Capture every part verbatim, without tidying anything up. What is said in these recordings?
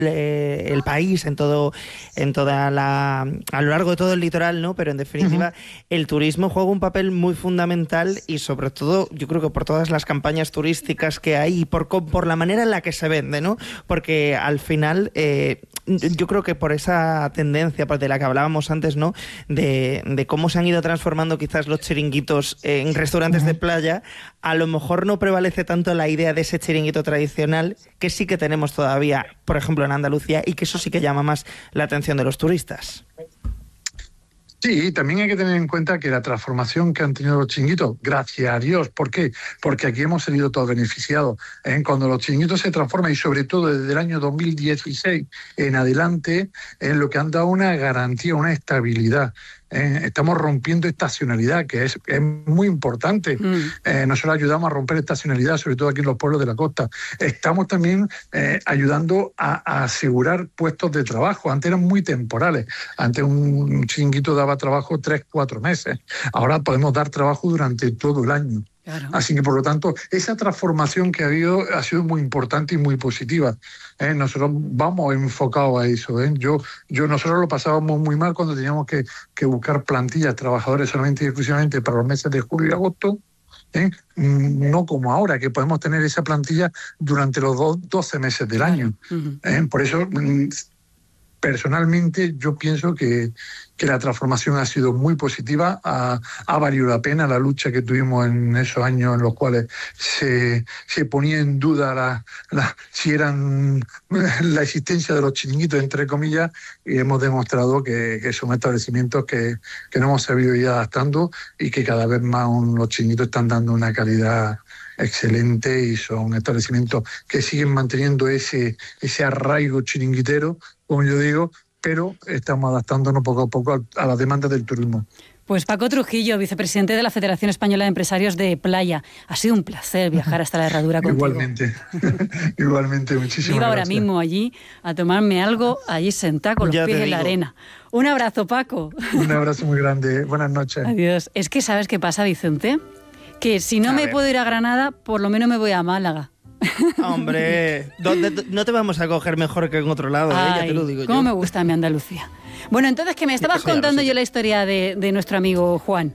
eh, el país, en todo, en toda la, a lo largo de todo el litoral, ¿no? Pero en definitiva, uh-huh. el turismo juega un papel muy fundamental y sobre todo, yo creo que por todas las campañas turísticas que hay y por, por la manera en la que se vende, ¿no? Porque al final, eh, yo creo que por esa tendencia de la que hablábamos antes, ¿no? De, de cómo se han ido transformando quizás los chiringuitos en restaurantes uh-huh. de playa, a lo mejor no prevalece tanto la idea de ese chiringuito tradicional, que sí que tenemos todavía, por ejemplo, en Andalucía, y que eso sí que llama más la atención de los turistas. Sí, también hay que tener en cuenta que la transformación que han tenido los chiringuitos, gracias a Dios, ¿por qué? Porque aquí hemos salido todos beneficiados. ¿eh? Cuando los chiringuitos se transforman, y sobre todo desde el año dos mil dieciséis en adelante, en lo que han dado una garantía, una estabilidad. Eh, estamos rompiendo estacionalidad, que es, es muy importante. Mm. Eh, nosotros ayudamos a romper estacionalidad, sobre todo aquí en los pueblos de la costa. Estamos también eh, ayudando a, a asegurar puestos de trabajo. Antes eran muy temporales. Antes un, un chiringuito daba trabajo tres, cuatro meses. Ahora podemos dar trabajo durante todo el año. Claro. Así que, por lo tanto, esa transformación que ha habido ha sido muy importante y muy positiva. ¿eh? Nosotros vamos enfocados a eso. ¿eh? Yo, yo, nosotros lo pasábamos muy mal cuando teníamos que, que buscar plantillas, trabajadores solamente y exclusivamente para los meses de julio y agosto. ¿eh? No como ahora, que podemos tener esa plantilla durante los do, doce meses del año. Uh-huh. ¿eh? Por eso, personalmente, yo pienso que, que la transformación ha sido muy positiva, ha, ha valido la pena la lucha que tuvimos en esos años en los cuales se, se ponía en duda la, la, si eran la existencia de los chiringuitos, entre comillas, y hemos demostrado que, que son establecimientos que, que nos hemos sabido ir adaptando y que cada vez más un, los chiringuitos están dando una calidad excelente y son establecimientos que siguen manteniendo ese, ese arraigo chiringuitero, como yo digo, pero estamos adaptándonos poco a poco a, a las demandas del turismo. Pues Paco Trujillo, vicepresidente de la Federación Española de Empresarios de Playa. Ha sido un placer viajar hasta la Herradura contigo. Igualmente, igualmente, muchísimas Iba gracias. ahora mismo allí a tomarme algo, allí sentado con los ya pies en la arena. Un abrazo, Paco. Un abrazo muy grande. Buenas noches. Adiós. Es que, ¿sabes qué pasa, Vicente? Que si no a me ver. puedo ir a Granada, por lo menos me voy a Málaga. Hombre, ¿dónde, no te vamos a coger mejor que en otro lado, Ay, ¿eh? Ya te lo digo cómo yo. me gusta mi Andalucía. Bueno, entonces, que me estabas contando yo la historia de, de nuestro amigo Juan.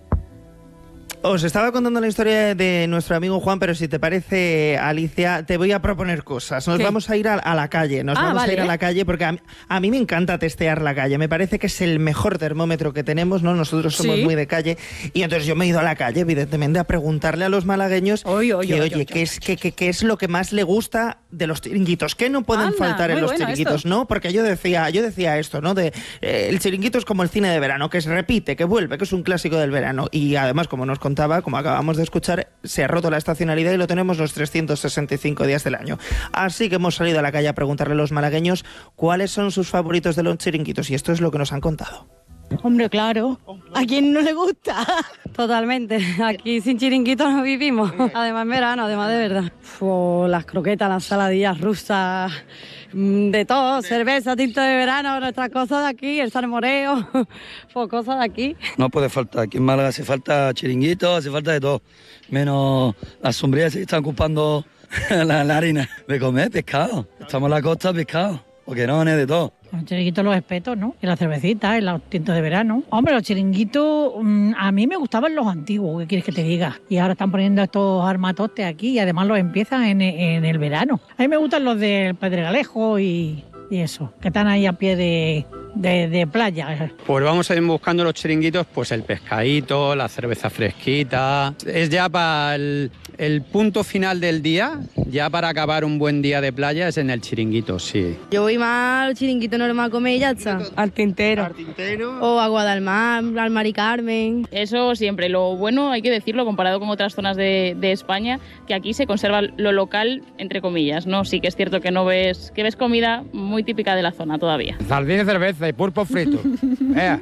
Os estaba contando la historia de nuestro amigo Juan, pero si te parece, Alicia, te voy a proponer cosas. Nos ¿Qué? vamos a ir a, a la calle, nos ah, vamos vale. a ir a la calle porque a, a mí me encanta testear la calle. Me parece que es el mejor termómetro que tenemos, ¿no? Nosotros somos ¿Sí? muy de calle y entonces yo me he ido a la calle, evidentemente, a preguntarle a los malagueños oy, oy, que, oy, oye, oy, ¿qué, oy, es, oy. Qué, qué, qué es lo que más le gusta de los chiringuitos? ¿Qué no pueden Anda, faltar en los bueno chiringuitos? Esto. No, porque yo decía, yo decía esto, ¿no? De eh, el chiringuito es como el cine de verano, que se repite, que vuelve, que es un clásico del verano. Y además, como nos contaba, como acabamos de escuchar, se ha roto la estacionalidad y lo tenemos los trescientos sesenta y cinco días del año. Así que hemos salido a la calle a preguntarle a los malagueños cuáles son sus favoritos de los chiringuitos y esto es lo que nos han contado. Hombre, claro. ¿A quién no le gusta? Totalmente. Aquí sin chiringuitos no vivimos. Además en verano, además de verdad. Fue las croquetas, las saladillas rusas, de todo, cerveza, tinto de verano, nuestras cosas de aquí, el salmoreo, fue cosas de aquí. No puede faltar. Aquí en Málaga hace falta chiringuitos, hace falta de todo. Menos las sombrillas que están ocupando la, la harina. De comer pescado. Estamos en la costa, pescado. Boquerones, de todo. Los chiringuitos, los espetos, ¿no? Y la cervecita, y los tintos de verano. Hombre, los chiringuitos, mmm, a mí me gustaban los antiguos, ¿qué quieres que te diga? Y ahora están poniendo estos armatoste aquí y además los empiezan en, en el verano. A mí me gustan los del Pedregalejo y, y eso, que están ahí a pie de, de, de playa. Pues vamos a ir buscando los chiringuitos, pues el pescadito, la cerveza fresquita. Es ya para el, el punto final del día, ya para acabar un buen día de playa, es en el chiringuito, sí. Yo voy más al chiringuito normal a comer y ya está. Al tintero. Al tintero. O a Guadalmar, al Mari Carmen. Eso siempre. Lo bueno, hay que decirlo, comparado con otras zonas de, de España, que aquí se conserva lo local, entre comillas, ¿no? Sí que es cierto que no ves, que ves comida muy típica de la zona todavía. Sardina, cerveza y pulpo frito. ¡Ea!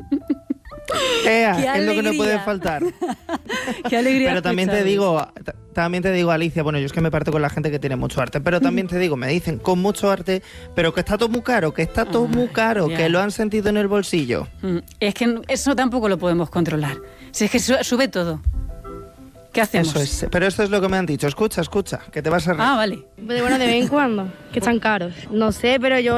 ¡Ea! Es lo que no puede faltar. ¡Qué alegría! Pero también te digo, t- también te digo, Alicia, bueno, yo es que me parto con la gente que tiene mucho arte, pero también te digo, me dicen con mucho arte, pero que está todo muy caro, que está todo ah, muy caro, ya. que lo han sentido en el bolsillo. Es que eso tampoco lo podemos controlar. Si es que sube todo. ¿Qué hacemos? Eso es, pero esto es lo que me han dicho. Escucha, escucha, que te vas a reír. Ah, vale. Pero bueno, de vez en cuando, que están caros. No sé, pero yo